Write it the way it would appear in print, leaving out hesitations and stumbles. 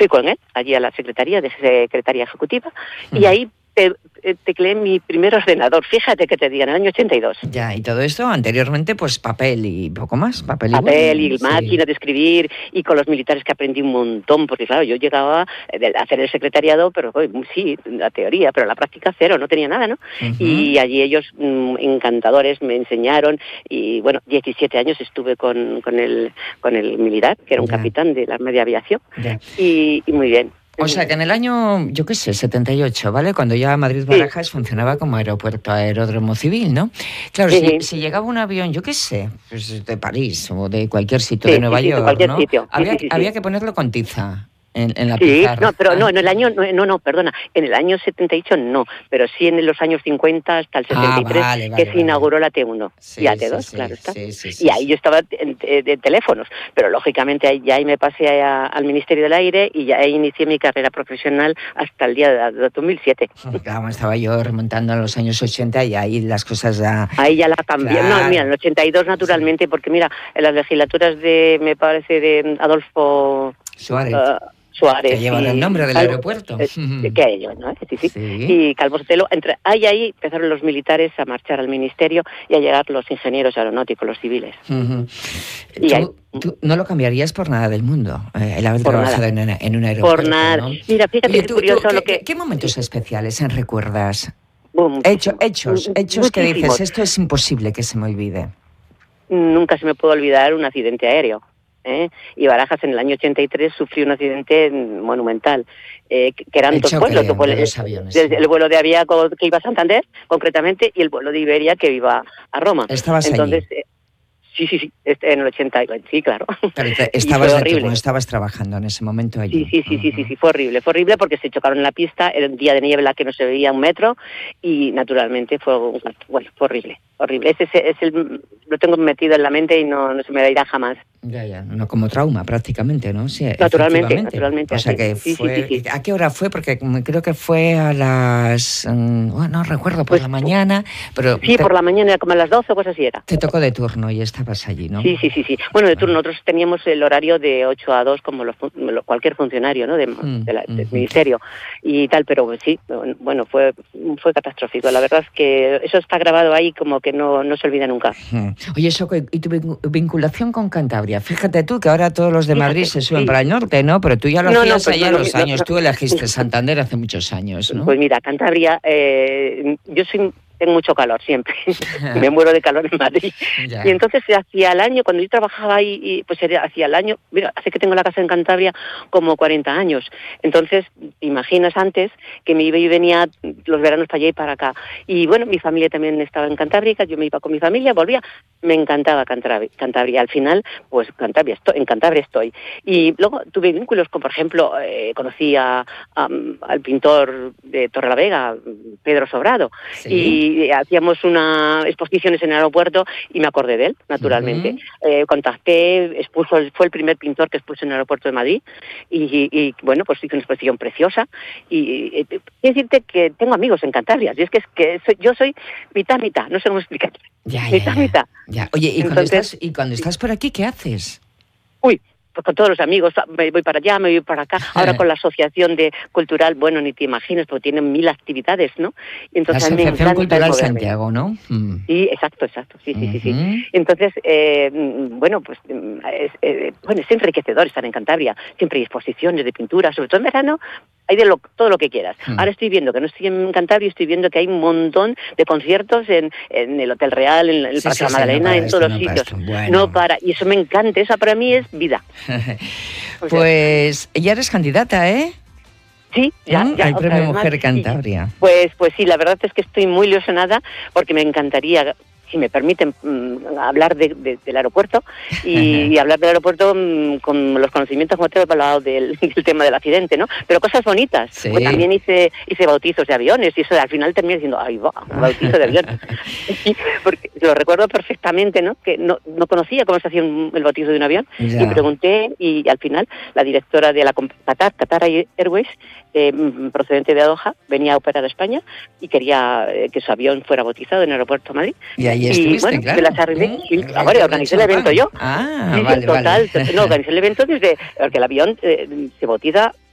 fui con él allí a la secretaría de secretaria ejecutiva y ahí tecleé mi primer ordenador. Fíjate que te diga, en el año 82. Ya, y todo esto anteriormente, pues papel y poco más. Papel y máquina de escribir, y con los militares que aprendí un montón, porque claro, yo llegaba a hacer el secretariado, pero sí, la teoría, pero la práctica cero, no tenía nada, ¿no? Y allí ellos, encantadores, me enseñaron, y bueno, 17 años estuve con el militar, que era un capitán de la media aviación, y muy bien. O sea, que en el año, yo qué sé, 78, ¿vale? Cuando ya Madrid-Barajas funcionaba como aeropuerto, aeródromo civil, ¿no? Claro, si llegaba un avión, yo qué sé, pues de París o de cualquier sitio, de Nueva York, ¿no? Sitio. Había que ponerlo con tiza. En la pizarra. No, pero no, en el año, perdona, en el año 78 no, pero sí en los años 50 hasta el 73, que se inauguró la T1 y la T2, claro está. Y ahí yo estaba de teléfonos, pero lógicamente ahí me pasé al Ministerio del Aire y ya ahí inicié mi carrera profesional hasta el día de 2007. Claro, estaba yo remontando a los años 80 y ahí las cosas ya... Ahí ya la cambié. Claro. No, mira, en el 82 naturalmente, porque mira, en las legislaturas me parece, de Adolfo Suárez. Suárez. Que lleva el nombre del aeropuerto. Que ellos, ¿no? Sí. Y Calvo Sotelo, ahí empezaron los militares a marchar al ministerio y a llegar los ingenieros aeronáuticos, los civiles. ¿Tú no lo cambiarías por nada del mundo, el haber trabajado en un aeropuerto? Por nada. ¿No? Mira, fíjate, es curioso lo que... ¿Qué momentos especiales recuerdas? Hechos que dices, esto es imposible que se me olvide. Nunca se me puede olvidar un accidente aéreo. Y Barajas en el año 83 sufrió un accidente monumental, que eran dos vuelos, el vuelo de Aviaco que iba a Santander, concretamente, y el vuelo de Iberia que iba a Roma. ¿Estabas allí? Sí, en el 80, sí, claro. Pero estabas trabajando en ese momento allí. Sí, fue horrible porque se chocaron en la pista, era un día de niebla que no se veía un metro, y naturalmente fue horrible. Lo tengo metido en la mente y no se me irá jamás. Ya, no como trauma prácticamente, ¿no? Sí, naturalmente. O sea que fue... Sí. ¿A qué hora fue? Porque creo que fue a las... no recuerdo, por la mañana, pero... Sí, por la mañana, como a las 12 o cosas así era. Te tocó de turno y estabas allí, ¿no? Sí. Bueno, de turno. Nosotros teníamos el horario de 8 a 2 como cualquier funcionario, ¿no? Del ministerio y tal, pero sí, bueno, fue catastrófico. La verdad es que eso está grabado ahí como que no se olvida nunca. Oye, Soco, ¿y tu vinculación con Cantabria? Fíjate tú que ahora todos los de Madrid se suben para el norte, ¿no? Pero tú ya lo hacías allá los años. Tú elegiste Santander hace muchos años, ¿no? Pues mira, Cantabria, yo tengo mucho calor siempre. Me muero de calor en Madrid. Y entonces hacía el año, cuando yo trabajaba ahí, pues hacía el año, mira, hace que tengo la casa en Cantabria como 40 años. Entonces, imaginas antes que me iba y venía los veranos para allá y para acá. Y bueno, mi familia también estaba en Cantabria, yo me iba con mi familia, volvía. Me encantaba Cantabria. Al final, pues en Cantabria estoy. Y luego tuve vínculos con, por ejemplo, conocí al pintor de Torrelavega, Pedro Sobrado. Sí. Y hacíamos unas exposiciones en el aeropuerto y me acordé de él, naturalmente. Contacté, fue el primer pintor que expuso en el aeropuerto de Madrid y bueno, pues hizo una exposición preciosa. Y quiero decirte que tengo amigos en Cantabria. Y es que yo soy mitad, no sé cómo explicarlo. Mitad. Ya. Oye, ¿y cuando estás por aquí, qué haces? Pues con todos los amigos, me voy para allá, me voy para acá, ahora con la asociación cultural, bueno, ni te imaginas, porque tienen 1000 actividades, ¿no? Y entonces, la Asociación Cultural Santiago, ¿no? Sí, exacto, sí. Entonces, bueno, pues es enriquecedor estar en Cantabria, siempre hay exposiciones de pintura, sobre todo en verano, hay todo lo que quieras. Ahora estoy viendo que no estoy en Cantabria, estoy viendo que hay un montón de conciertos en el Hotel Real, en el Parque de la Magdalena, en todos los sitios. No para, y eso me encanta, eso para mí es vida. Pues ya eres candidata, ¿eh? Sí, ya. El Premio Mujer Cantabria. Pues sí, la verdad es que estoy muy ilusionada porque me encantaría, si me permiten, hablar del aeropuerto y hablar del aeropuerto con los conocimientos, como te he hablado del tema del accidente, ¿no? Pero cosas bonitas. Sí. Pues también hice bautizos de aviones y eso al final terminé diciendo, ¡ay, va! Un bautizo de avión. Porque lo recuerdo perfectamente, ¿no? Que no conocía cómo se hacía el bautizo de un avión y pregunté y al final la directora de la Qatar Airways, procedente de Doha, venía a operar a España y quería que su avión fuera bautizado en el aeropuerto de Madrid. Y ahí estuviste, bueno, claro. me las arreglé. Organicé el evento yo. Vale. Organicé el evento porque el avión se bautiza